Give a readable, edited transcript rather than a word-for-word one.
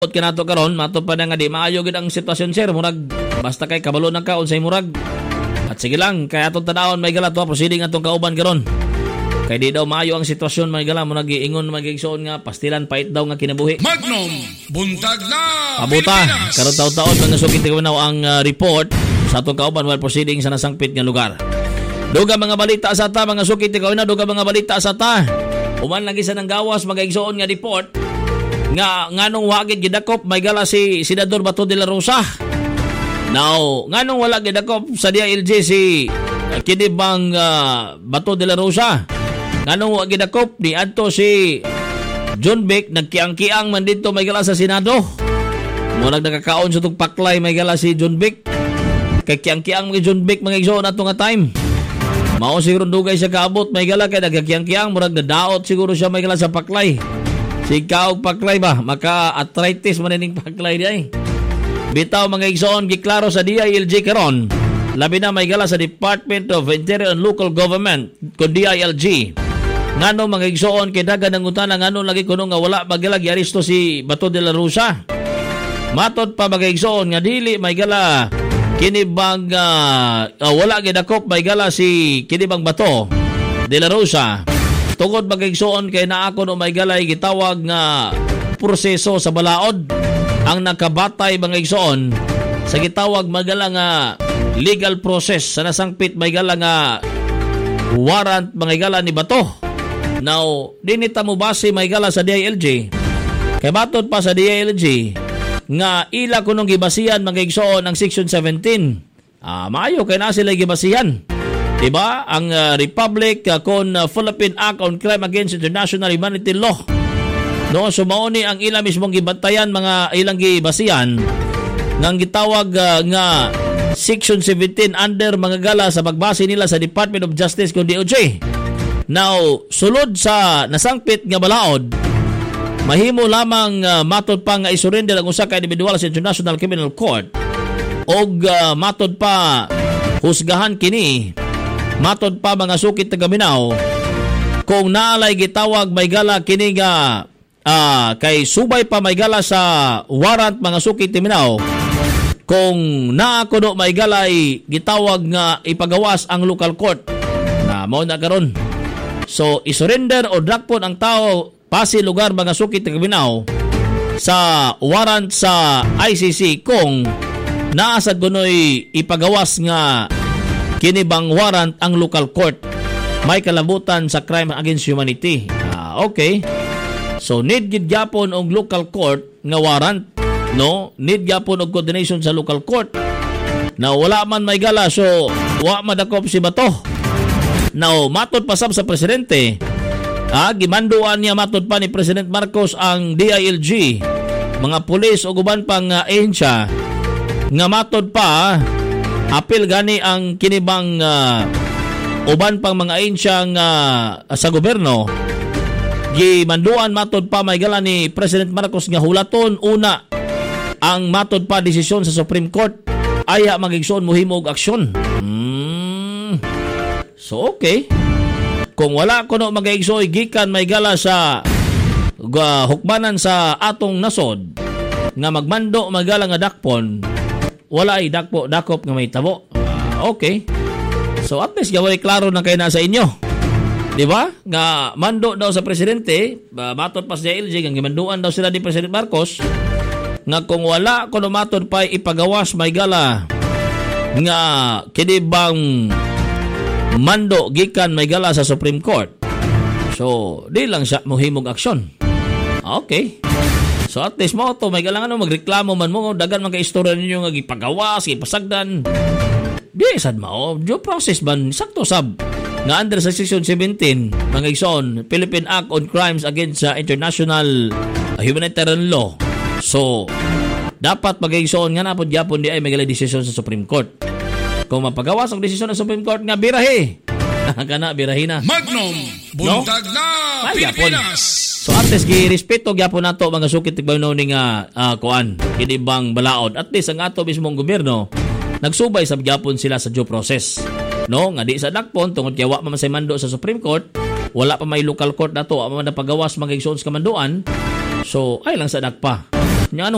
kinato karon mato pa na nga di maayo gid ang sitwasyon sir murag basta kay kabalo na ka unsay murag at sige lang kay atong tanaon may gala to proceeding atong kauban karon kay di daw maayo ang sitwasyon may gala mo nagiingon magigsoon nga pastilan pait daw nga kinabuhi Magnum buntag na pabuta Pilipinas. karon taon-taon mga sugid gawinaw ang report sa atong kauban while proceeding sa nasangpit nga lugar duga mga balita sa ta mga sugid gawinaw duga mga balita sa ta uman lagi sa nang gawas magigsoon nga report nga nganong wagid gidakop may gala si Senador Bato de la Rosa. Now, nganong wala gidakop sa DILG si kinibang Bato de la Rosa. Nganong wag gidakop ni adto si John Vic nagkiang-kiang man dito may gala sa Senado. Murag nakakaon sa tug paklay may gala si John Vic. Kay kiang-kiang mga John Vic mga igsoon ato nga time. Mao siguro dugay siya kaabot may gala kay nagkiang-kiang murag nadaot siguro siya may gala sa paklay. Sikaw paklay ba? Maka-arthritis manining paklay di ay. Bitaw mga igsoon, giklaro sa DILG karon. Labi na may gala sa Department of Interior and Local Government, kung DILG. Ngano mga igsoon, kay dagan ng utana, ngano lagi kuno nga wala magalag aresto si Bato de la Rosa. Matod pa mga igsoon, nga dili may gala, kinibang, wala gidakop may gala si kinibang Bato de la Rosa. Tungod magigsoon kay naako no may galay gitawag nga proseso sa balaod ang nakabatay mga igsoon sa gitawag magala nga legal process sa nasangpit may gala nga warrant mga gala ni Bato. Now, dinita mo base may gala sa DILG. Kay batod pa sa DILG nga ila kunong gibasihan mga igsoon ang Section 17. Maayo kay na sila gibasihan. Diba? Ang Republic kon Philippine Act on Crime Against International Humanity Law. No, so mauni ang ila mismong gibantayan mga ilang gibasihan nang gitawag nga Section 17 under mga gala sa pagbase nila sa Department of Justice kon DOJ. Now, sulod sa nasangpit nga balaod, mahimo lamang matod pa nga isurrender ang usa ka individual sa International Criminal Court og matod pa husgahan kini matod pa mga sukit tagaminaw kung naalay gitawag may gala kini nga kay subay pa may gala sa warrant mga sukit tagaminaw kung naakuno may galay gitawag nga ipagawas ang local court na mao na karon so isurrender o dakpon ang tao pasi lugar mga sukit tagaminaw sa warrant sa ICC kung naa sa gunoy ipagawas nga kinibang warrant ang local court may kalabutan sa crime against humanity. Okay. So need gid gyapon og local court nga warrant, no? Need gyapon og coordination sa local court. Na wala man may gala so wa madakop si Bato. Now matod pa sab sa presidente. Gimanduan niya matod pa ni President Marcos ang DILG, mga pulis o uban pang ahensya nga matod pa apil gani ang kinibang uban pang mga ahensya sa gobyerno gimanduan matod pa may gala ni President Marcos nga hulaton una ang matod pa desisyon sa Supreme Court aya magigsoon mohimo og aksyon. So okay, kung wala kuno magigsoy gikan may gala sa hukmanan sa atong nasod nga magmando magala nga dakpon wala ay dakop nga may tabo. Okay. So at least gaway klaro na kayo na sa inyo. Di ba? Nga mando daw sa presidente, matod pa sa DILG, nga gimanduan daw sila ni President Marcos, nga kung wala kuno matod pa ipagawas may gala nga kinibang mando gikan may gala sa Supreme Court. So, di lang siya mohimog aksyon. Okay. So at least mo to may galangan magreklamo man mo dagan man kay istorya ninyo nga gipagawas, gipasagdan. Di sad mao, due process ban sakto sab nga under sa Section 17 mga igsoon Philippine Act on Crimes Against International Humanitarian Law. So dapat mag-igsoon nga napod gyapon di ay may desisyon sa Supreme Court. Kung mapagawas ang desisyon ng Supreme Court nga birahe. Kana birahin na. Magnum buntag na Pilipinas. So at least girespeto gyapon nato mga sukit tigbayno ning kuan kinibang balaod. At least ang ato mismong gobyerno nagsubay sa gyapon sila sa due process. No, nga di sa dakpon tungod kay wa man say mando sa Supreme Court, wala pa may local court nato, wa man napagawas mga igsoon sa kamanduan. So ay lang sa dakpa. Nya